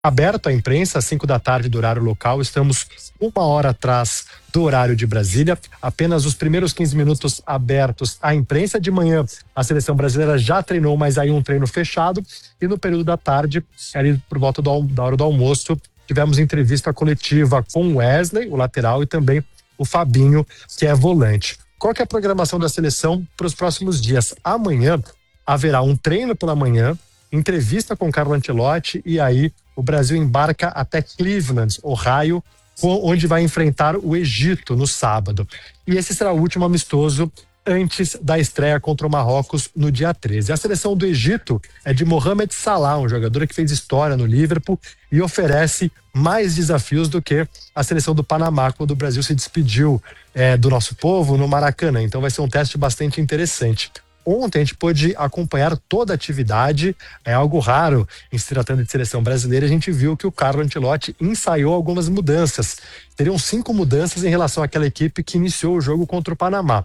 aberto à imprensa, às 5 da tarde do horário local. Estamos 1 hora atrás do horário de Brasília. Apenas os primeiros 15 minutos abertos à imprensa. De manhã, a seleção brasileira já treinou, mas aí um treino fechado. E no período da tarde, ali por volta da hora do almoço, tivemos entrevista coletiva com o Wesley, o lateral, e também o Fabinho, que é volante. Qual que é a programação da seleção para os próximos dias? Amanhã haverá um treino pela manhã, entrevista com Carlo Ancelotti, e aí o Brasil embarca até Cleveland, Ohio, onde vai enfrentar o Egito no sábado. E esse será o último amistoso antes da estreia contra o Marrocos no dia 13. A seleção do Egito é de Mohamed Salah, um jogador que fez história no Liverpool e oferece mais desafios do que a seleção do Panamá, quando o Brasil se despediu do nosso povo no Maracanã. Então vai ser um teste bastante interessante. Ontem a gente pôde acompanhar toda a atividade, é algo raro em se tratando de seleção brasileira. A gente viu que o Carlo Ancelotti ensaiou algumas mudanças. Teriam 5 mudanças em relação àquela equipe que iniciou o jogo contra o Panamá.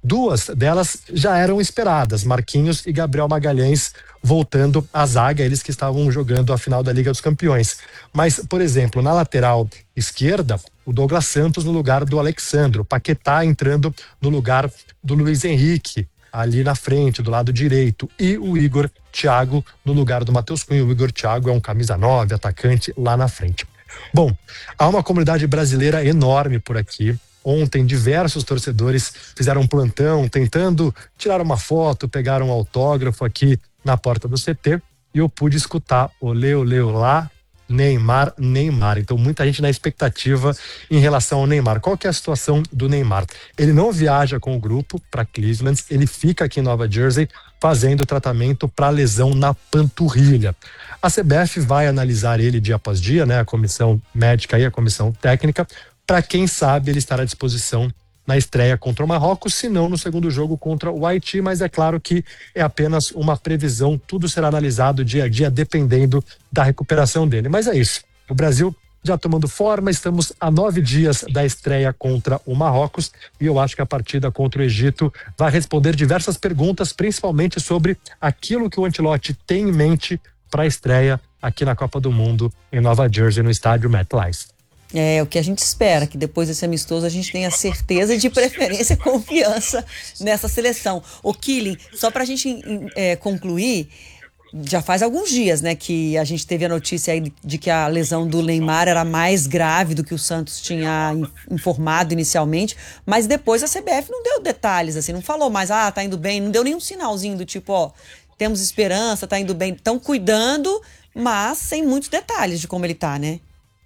2 delas já eram esperadas, Marquinhos e Gabriel Magalhães voltando à zaga, eles que estavam jogando a final da Liga dos Campeões. Mas, por exemplo, na lateral esquerda, o Douglas Santos no lugar do Alexandro, Paquetá entrando no lugar do Luiz Henrique, ali na frente, do lado direito, e o Igor Thiago no lugar do Matheus Cunha. O Igor Thiago é um camisa 9, atacante lá na frente. Bom, há uma comunidade brasileira enorme por aqui. Ontem, diversos torcedores fizeram um plantão, tentando tirar uma foto, pegar um autógrafo aqui na porta do CT, e eu pude escutar olê, olê, olá, Neymar, Neymar. Então muita gente na expectativa em relação ao Neymar. Qual que é a situação do Neymar? Ele não viaja com o grupo para Cleveland, ele fica aqui em Nova Jersey fazendo tratamento para lesão na panturrilha. A CBF vai analisar ele dia após dia, né? A comissão médica e a comissão técnica, para quem sabe ele estar à disposição na estreia contra o Marrocos, se não no segundo jogo contra o Haiti, mas é claro que é apenas uma previsão, tudo será analisado dia a dia, dependendo da recuperação dele. Mas é isso, o Brasil já tomando forma, estamos a 9 dias da estreia contra o Marrocos, e eu acho que a partida contra o Egito vai responder diversas perguntas, principalmente sobre aquilo que o Ancelotti tem em mente para a estreia aqui na Copa do Mundo em Nova Jersey, no estádio MetLife. É o que a gente espera, que depois desse amistoso a gente tenha certeza, de preferência, confiança nessa seleção. O Killing, só pra gente concluir, já faz alguns dias, né, que a gente teve a notícia aí de que a lesão do Neymar era mais grave do que o Santos tinha informado inicialmente, mas depois a CBF não deu detalhes, assim, não falou mais, tá indo bem, não deu nenhum sinalzinho do tipo, temos esperança, tá indo bem, estão cuidando, mas sem muitos detalhes de como ele tá, né?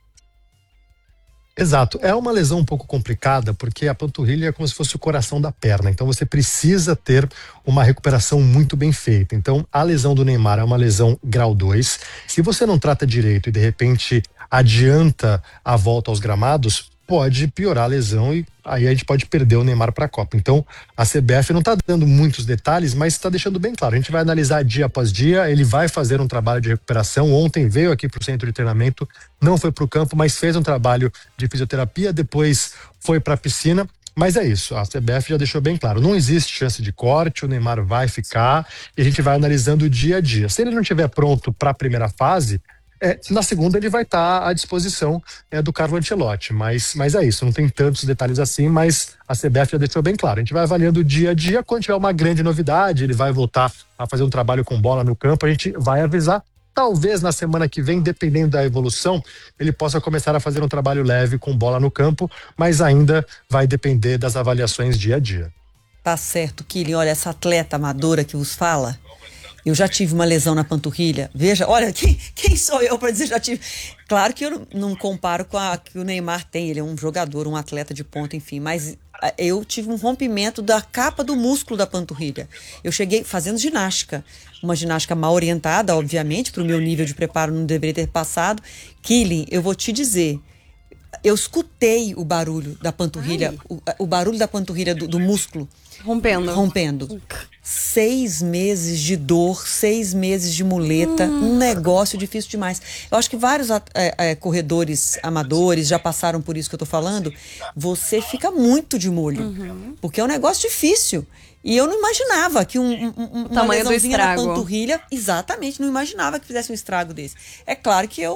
Exato, é uma lesão um pouco complicada porque a panturrilha é como se fosse o coração da perna, então você precisa ter uma recuperação muito bem feita. Então a lesão do Neymar é uma lesão grau 2, se você não trata direito e de repente adianta a volta aos gramados, pode piorar a lesão e aí a gente pode perder o Neymar para a Copa. Então a CBF não está dando muitos detalhes, mas está deixando bem claro, a gente vai analisar dia após dia, ele vai fazer um trabalho de recuperação. Ontem veio aqui para o centro de treinamento, não foi para o campo, mas fez um trabalho de fisioterapia, depois foi para a piscina. Mas é isso, a CBF já deixou bem claro, não existe chance de corte, o Neymar vai ficar e a gente vai analisando dia a dia. Se ele não estiver pronto para a primeira fase, na segunda ele vai estar à disposição do Carlo Ancelotti, mas é isso, não tem tantos detalhes assim, mas a CBF já deixou bem claro, a gente vai avaliando dia a dia, quando tiver uma grande novidade, ele vai voltar a fazer um trabalho com bola no campo, a gente vai avisar, talvez na semana que vem, dependendo da evolução, ele possa começar a fazer um trabalho leve com bola no campo, mas ainda vai depender das avaliações dia a dia. Tá certo, Killing, olha, essa atleta amadora que vos fala, eu já tive uma lesão na panturrilha. Veja, olha, quem sou eu para dizer já tive? Claro que eu não comparo com a que o Neymar tem. Ele é um jogador, um atleta de ponta, enfim. Mas eu tive um rompimento da capa do músculo da panturrilha. Eu cheguei fazendo ginástica. Uma ginástica mal orientada, obviamente, para o meu nível de preparo não deveria ter passado. Killing, eu vou te dizer, eu escutei o barulho da panturrilha, o barulho da panturrilha do músculo. Rompendo. 6 meses de dor, 6 meses de muleta, um negócio difícil demais. Eu acho que vários corredores amadores já passaram por isso que eu tô falando. Você fica muito de molho, porque é um negócio difícil. E eu não imaginava que uma lesãozinha na panturrilha, exatamente, não imaginava que fizesse um estrago desse. É claro que eu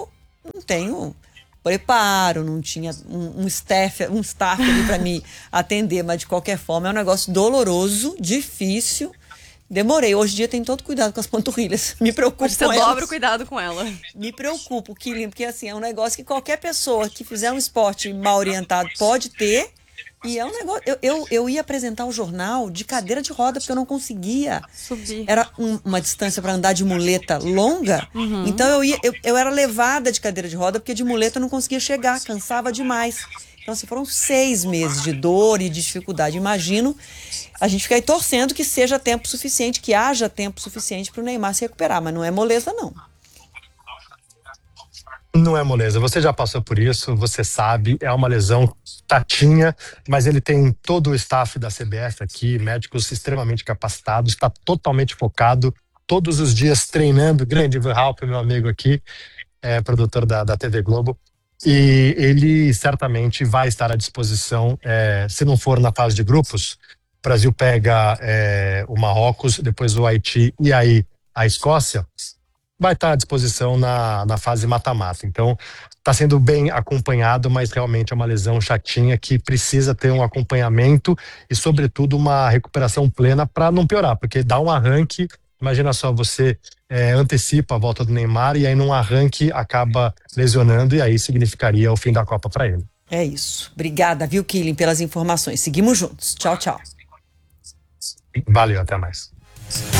não tenho preparo, não tinha um staff ali para me atender, mas de qualquer forma é um negócio doloroso, difícil. Demorei. Hoje em dia tem todo cuidado com as panturrilhas. Me preocupo Você com elas. dobra o cuidado com ela. Me preocupo, Killian, porque assim, é um negócio que qualquer pessoa que fizer um esporte mal orientado pode ter. E é um negócio. Eu ia apresentar o jornal de cadeira de roda, porque eu não conseguia Subir. Era uma distância para andar de muleta longa. Então eu era levada de cadeira de roda, porque de muleta eu não conseguia chegar, cansava demais. Então, assim, foram 6 meses de dor e de dificuldade. Imagino a gente ficar aí torcendo que seja tempo suficiente, que haja tempo suficiente para o Neymar se recuperar, mas não é moleza, não. Não é moleza, você já passou por isso, você sabe, é uma lesão tatinha, mas ele tem todo o staff da CBF aqui, médicos extremamente capacitados, está totalmente focado, todos os dias treinando, grande Ivan Halpe, meu amigo aqui, produtor da TV Globo, e ele certamente vai estar à disposição, se não for na fase de grupos. O Brasil pega o Marrocos, depois o Haiti e aí a Escócia, vai estar à disposição na fase mata-mata. Então, está sendo bem acompanhado, mas realmente é uma lesão chatinha que precisa ter um acompanhamento e, sobretudo, uma recuperação plena para não piorar, porque dá um arranque. Imagina só, você antecipa a volta do Neymar e aí num arranque acaba lesionando e aí significaria o fim da Copa para ele. É isso. Obrigada, viu, Killian, pelas informações. Seguimos juntos. Tchau, tchau. Valeu, até mais.